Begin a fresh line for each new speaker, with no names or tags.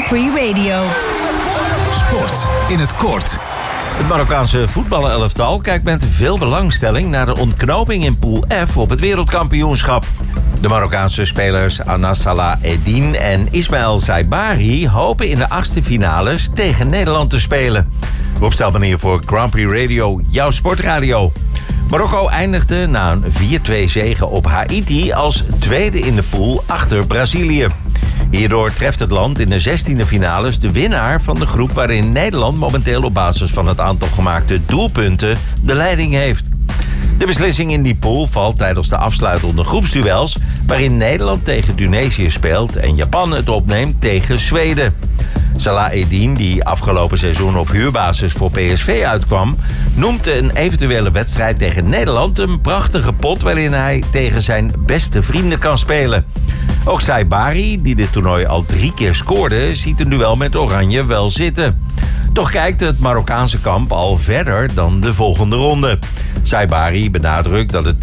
Prix Radio.
Sport in het kort.
Het Marokkaanse voetballerelftal kijkt met veel belangstelling naar de ontknoping in Pool F op het wereldkampioenschap. De Marokkaanse spelers Anas Salah Eddin en Ismaël Saibari hopen in de achtste finales tegen Nederland te spelen. Rob Stelman hier voor Grand Prix Radio, jouw sportradio. Marokko eindigde na een 4-2 zege op Haiti als tweede in de pool achter Brazilië. Hierdoor treft het land in de 16e finales de winnaar van de groep waarin Nederland momenteel op basis van het aantal gemaakte doelpunten de leiding heeft. De beslissing in die pool valt tijdens de afsluitende groepsduels waarin Nederland tegen Tunesië speelt en Japan het opneemt tegen Zweden. Salah Eddin, die afgelopen seizoen op huurbasis voor PSV uitkwam, noemt een eventuele wedstrijd tegen Nederland een prachtige pot waarin hij tegen zijn beste vrienden kan spelen. Ook Saibari, die dit toernooi al 3 keer scoorde, ziet een duel met Oranje wel zitten. Toch kijkt het Marokkaanse kamp al verder dan de volgende ronde. Saibari benadrukt dat het